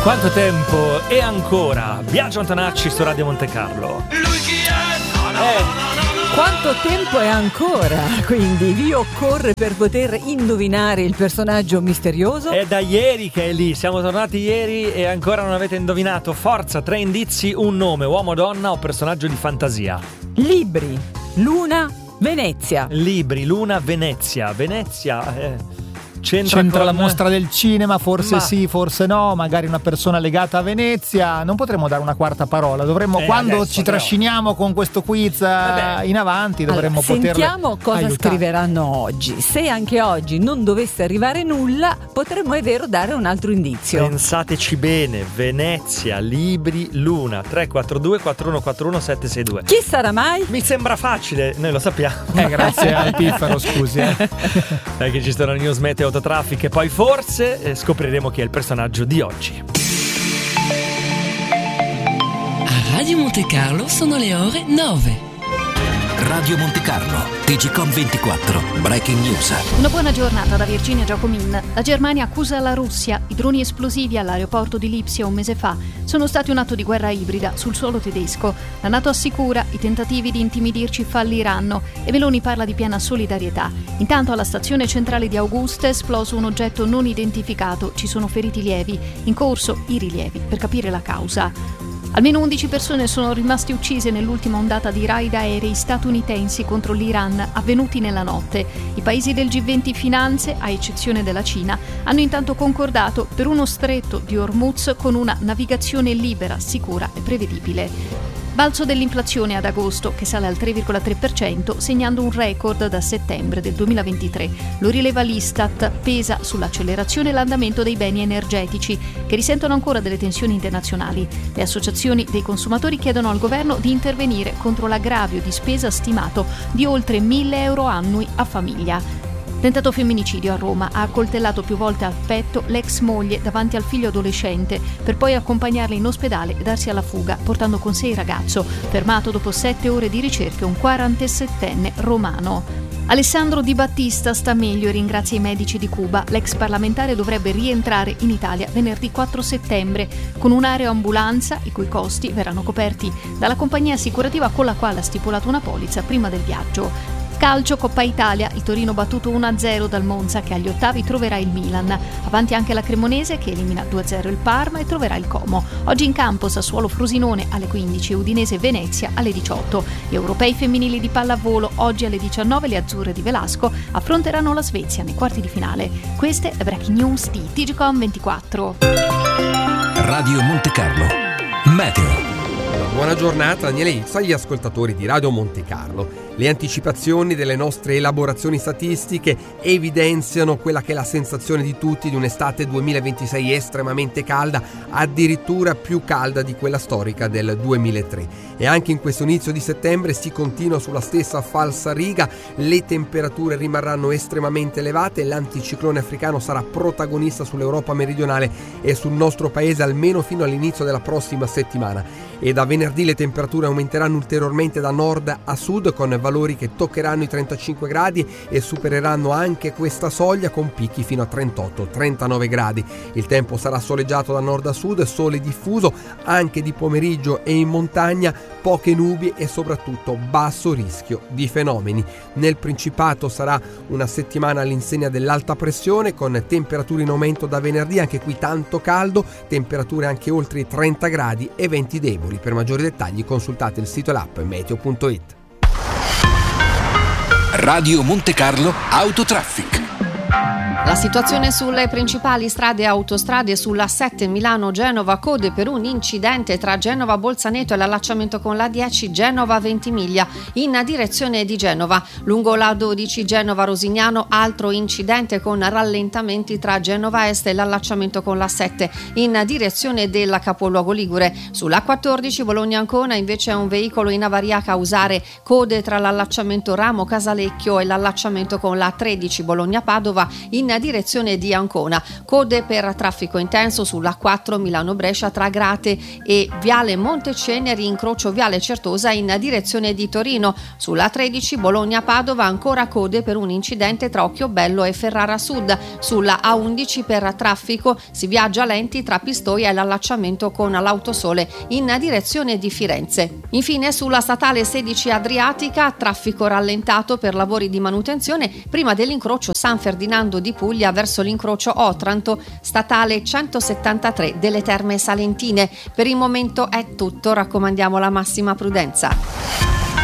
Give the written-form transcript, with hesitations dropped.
Quanto tempo e ancora? Biagio Antonacci su Radio Monte Carlo. Quanto tempo è ancora? Quindi vi occorre per poter indovinare il personaggio misterioso? È da ieri che è lì, siamo tornati ieri e ancora non avete indovinato. Forza, 3 indizi, un nome, uomo, donna o personaggio di fantasia. Libri, Luna, Venezia. Libri, Luna, Venezia. Venezia, c'entra con la mostra del cinema, forse sì, forse no, magari una persona legata a Venezia. Non potremmo dare una quarta parola, dovremmo quando adesso, ci trasciniamo con questo quiz in avanti dovremmo sentiamo cosa aiutare. Scriveranno oggi. Se anche oggi non dovesse arrivare nulla, potremmo, è vero, dare un altro indizio. Pensateci bene. Venezia, libri, Luna. 342 4141 762. Chi sarà mai? Mi sembra facile, noi lo sappiamo. Grazie al Piffaro, scusi. Dai che ci sono news meteo, autotraffic e poi forse scopriremo chi è il personaggio di oggi. A Radio Monte Carlo sono le ore 9. Radio Monte Carlo, TGCOM 24, Breaking News. Una buona giornata da Virginia Giacomin. La Germania accusa la Russia. I droni esplosivi all'aeroporto di Lipsia un mese fa sono stati un atto di guerra ibrida sul suolo tedesco. La NATO assicura i tentativi di intimidirci falliranno e Meloni parla di piena solidarietà. Intanto alla stazione centrale di Augusta è esploso un oggetto non identificato. Ci sono feriti lievi. In corso i rilievi per capire la causa. Almeno 11 persone sono rimaste uccise nell'ultima ondata di raid aerei statunitensi contro l'Iran avvenuti nella notte. I paesi del G20 Finanze, a eccezione della Cina, hanno intanto concordato per uno stretto di Hormuz con una navigazione libera, sicura e prevedibile. Balzo dell'inflazione ad agosto, che sale al 3,3%, segnando un record da settembre del 2023. Lo rileva l'Istat, pesa sull'accelerazione l'andamento dei beni energetici, che risentono ancora delle tensioni internazionali. Le associazioni dei consumatori chiedono al governo di intervenire contro l'aggravio di spesa stimato di oltre 1.000 euro annui a famiglia. Tentato femminicidio a Roma, ha accoltellato più volte al petto l'ex moglie davanti al figlio adolescente per poi accompagnarla in ospedale e darsi alla fuga, portando con sé il ragazzo, fermato dopo 7 ore di ricerche, un 47enne romano. Alessandro Di Battista sta meglio e ringrazia i medici di Cuba. L'ex parlamentare dovrebbe rientrare in Italia venerdì 4 settembre con un'aeroambulanza i cui costi verranno coperti dalla compagnia assicurativa con la quale ha stipulato una polizza prima del viaggio. Calcio, Coppa Italia, il Torino battuto 1-0 dal Monza che agli ottavi troverà il Milan. Avanti anche la Cremonese che elimina 2-0 il Parma e troverà il Como. Oggi in campo Sassuolo Frosinone alle 15 e Udinese Venezia alle 18. Gli europei femminili di pallavolo oggi alle 19 le azzurre di Velasco affronteranno la Svezia nei quarti di finale. Queste le breaking news di TGCOM 24. Radio Monte Carlo, meteo. Buona giornata Daniele Izzo agli ascoltatori di Radio Monte Carlo. Le anticipazioni delle nostre elaborazioni statistiche evidenziano quella che è la sensazione di tutti di un'estate 2026 estremamente calda, addirittura più calda di quella storica del 2003. E anche in questo inizio di settembre si continua sulla stessa falsariga, le temperature rimarranno estremamente elevate, l'anticiclone africano sarà protagonista sull'Europa meridionale e sul nostro paese almeno fino all'inizio della prossima settimana. E da venerdì le temperature aumenteranno ulteriormente da nord a sud con valori che toccheranno i 35 gradi e supereranno anche questa soglia con picchi fino a 38-39 gradi. Il tempo sarà soleggiato da nord a sud, sole diffuso anche di pomeriggio e in montagna, poche nubi e soprattutto basso rischio di fenomeni. Nel Principato sarà una settimana all'insegna dell'alta pressione con temperature in aumento da venerdì, anche qui tanto caldo, temperature anche oltre i 30 gradi e venti deboli. Per maggiori dettagli consultate il sito e l'app meteo.it. Radio Monte Carlo Autotraffic. La situazione sulle principali strade e autostrade sulla 7 Milano-Genova, code per un incidente tra Genova Bolzaneto e l'allacciamento con la 10 Genova Ventimiglia in direzione di Genova. Lungo la 12 Genova Rosignano, altro incidente con rallentamenti tra Genova Est e l'allacciamento con la 7 in direzione del capoluogo ligure. Sulla 14 Bologna-Ancona invece è un veicolo in avaria a causare code tra l'allacciamento Ramo Casalecchio e l'allacciamento con la 13 Bologna-Padova in in direzione di Ancona. Code per traffico intenso sulla 4 Milano-Brescia tra Grate e Viale Monteceneri, incrocio Viale Certosa in direzione di Torino. Sulla 13 Bologna-Padova ancora code per un incidente tra Occhiobello e Ferrara Sud. Sulla A11 per traffico si viaggia lenti tra Pistoia e l'allacciamento con l'Autosole in direzione di Firenze. Infine sulla statale 16 Adriatica traffico rallentato per lavori di manutenzione prima dell'incrocio San Ferdinando di Puglia verso l'incrocio Otranto, statale 173 delle Terme Salentine. Per il momento è tutto, raccomandiamo la massima prudenza.